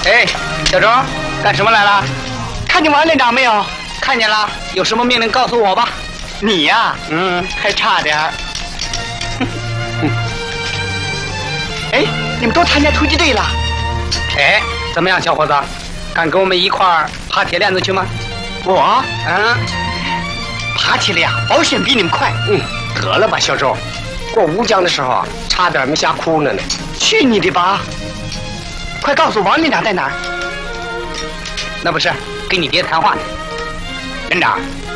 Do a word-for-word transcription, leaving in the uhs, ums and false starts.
哎，小周，干什么来了？ 看见王连长没有？ 看见了。有什么命令告诉我吧。 你呀， 嗯， 还差点儿。哎，你们都参加突击队了？ 哎，怎么样，小伙子，敢跟我们一块儿爬铁链子去吗？ 我， 嗯， 爬起来呀，保险比你们快。 嗯，得了吧，小周，过乌江的时候啊，差点没吓哭了呢。 去你的吧！快告诉王连长在哪儿。 那不是跟你爹谈话呢，连长。